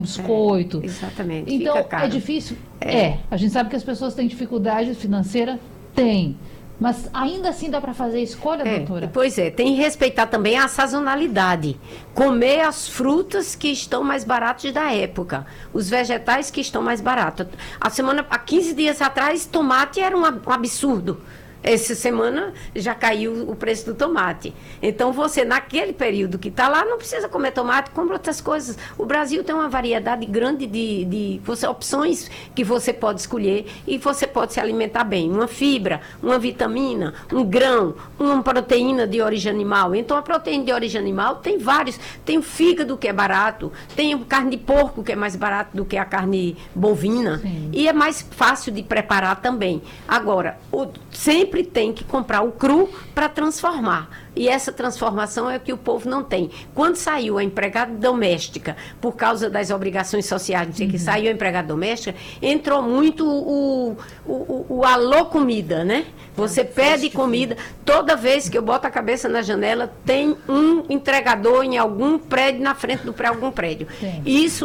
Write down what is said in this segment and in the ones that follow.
biscoito. Exatamente. Então, Fica caro. é difícil? É. A gente sabe que as pessoas têm dificuldade financeira? Tem. Mas ainda assim dá para fazer escolha, doutora? Pois é, tem que respeitar também a sazonalidade. Comer as frutas que estão mais baratas da época. Os vegetais que estão mais baratos. Há 15 dias atrás, tomate era um absurdo. Essa semana já caiu o preço do tomate. Então, você, naquele período que está lá, não precisa comer tomate, compra outras coisas. O Brasil tem uma variedade grande de opções que você pode escolher e você pode se alimentar bem. Uma fibra, uma vitamina, um grão, uma proteína de origem animal. Então, a proteína de origem animal tem vários. Tem o fígado, que é barato, tem a carne de porco, que é mais barato do que a carne bovina. Sim. E é mais fácil de preparar também. Agora, sempre tem que comprar o cru para transformar. E essa transformação é o que o povo não tem. Quando saiu a empregada doméstica, por causa das obrigações sociais, não sei que saiu a empregada doméstica, entrou muito o alô comida, né? Você pede comida, toda vez que eu boto a cabeça na janela, tem um entregador em algum prédio, na frente do algum prédio. Sim. Isso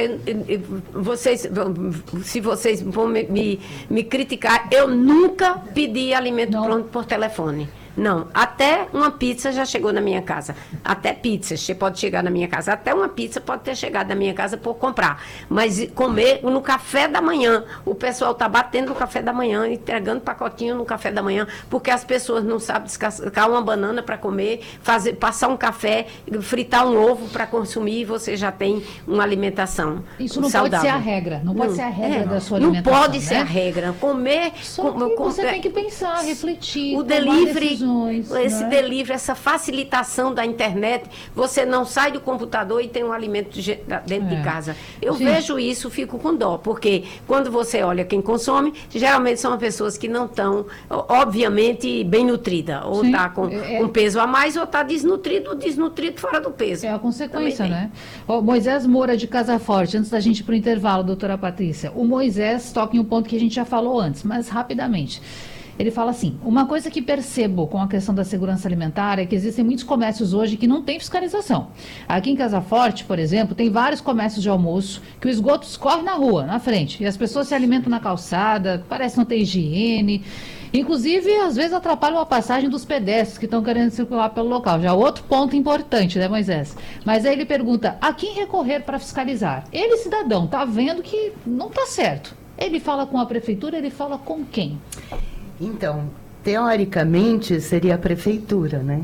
se vocês vão me criticar, eu nunca pedi alimento pronto por telefone. Não, até uma pizza já chegou na minha casa. Até pizza pode chegar na minha casa. Até uma pizza pode ter chegado na minha casa por comprar. Mas comer no café da manhã, o pessoal está batendo no café da manhã, entregando pacotinho no café da manhã, porque as pessoas não sabem descascar uma banana para comer, passar um café, fritar um ovo para consumir, e você já tem uma alimentação Isso não saudável. Pode ser a regra. Não pode ser a regra da sua alimentação. Não pode ser a regra. Comer... Só que você tem que pensar, refletir, o tomar delivery, decisões, né? delivery, essa facilitação da internet, você não sai do computador e tem um alimento dentro de casa. Eu vejo isso, fico com dó, porque quando você olha quem consome, geralmente são pessoas que não estão, obviamente, bem nutridas, ou está com peso a mais, ou está desnutrido fora do peso. É a consequência, né? Moisés Moura, de Casa Forte, antes da gente ir para o intervalo, doutora Patrícia, o Moisés toca em um ponto que a gente já falou antes, mas rapidamente. Ele fala assim, uma coisa que percebo com a questão da segurança alimentar é que existem muitos comércios hoje que não têm fiscalização. Aqui em Casa Forte, por exemplo, tem vários comércios de almoço que o esgoto escorre na rua, na frente, e as pessoas se alimentam na calçada, parece não ter higiene. Inclusive, às vezes atrapalham a passagem dos pedestres que estão querendo circular pelo local. Já outro ponto importante, né, Moisés? Mas aí ele pergunta, a quem recorrer para fiscalizar? Ele, cidadão, está vendo que não está certo. Ele fala com a prefeitura, ele fala com quem? Então, teoricamente seria a prefeitura, né?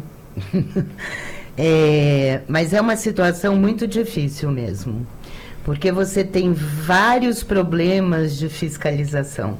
Mas é uma situação muito difícil mesmo, porque você tem vários problemas de fiscalização.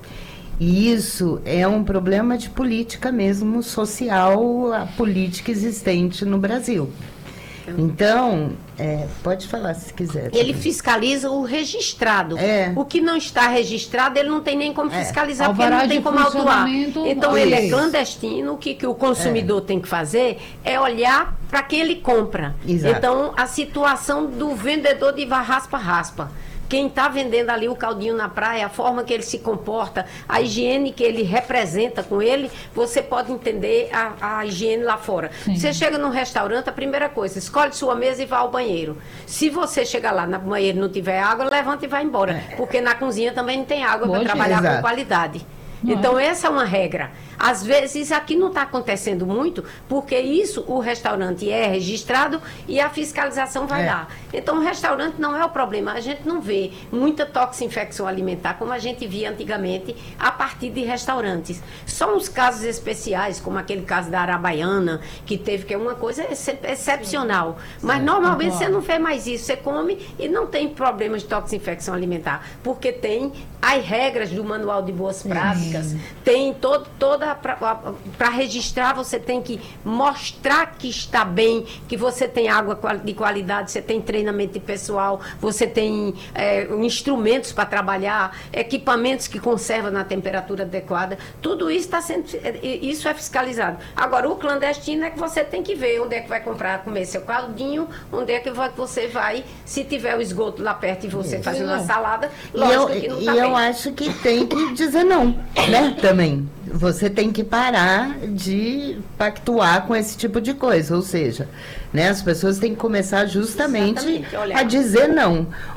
E isso é um problema de política mesmo, social, a política existente no Brasil. Então, pode falar se quiser. Ele fiscaliza o registrado. O que não está registrado, ele não tem nem como fiscalizar, porque ele não tem como autuar. Então, ele é clandestino. O que o consumidor tem que fazer é olhar para quem ele compra. Exato. Então, a situação do vendedor de raspa-raspa. Quem está vendendo ali o caldinho na praia, a forma que ele se comporta, a higiene que ele representa com ele, você pode entender a higiene lá fora. Sim. Você chega num restaurante, a primeira coisa, escolhe sua mesa e vá ao banheiro. Se você chegar lá no banheiro e não tiver água, levanta e vai embora. Porque na cozinha também não tem água para trabalhar com qualidade. Então, essa é uma regra. Às vezes, aqui não está acontecendo muito, porque isso, o restaurante é registrado e a fiscalização vai lá. Então, o restaurante não é o problema. A gente não vê muita toxinfecção alimentar, como a gente via antigamente, a partir de restaurantes. Só uns casos especiais, como aquele caso da Arabaiana, que teve, que é uma coisa excepcional. Mas, normalmente, você não vê mais isso. Você come e não tem problema de toxinfecção alimentar, porque tem as regras do Manual de Boas Práticas, tem toda para registrar, você tem que mostrar que está bem, que você tem água de qualidade, você tem treinamento de pessoal, você tem instrumentos para trabalhar, equipamentos que conservam na temperatura adequada. Tudo isso está sendo, isso é fiscalizado. Agora, o clandestino é que você tem que ver onde é que vai comer seu caldinho, onde é que você vai, se tiver o esgoto lá perto e você fazendo uma salada, lógico que não está bem. E eu acho que tem que dizer não, né, também. Você tem que parar de pactuar com esse tipo de coisa, ou seja, né, as pessoas têm que começar justamente a dizer não.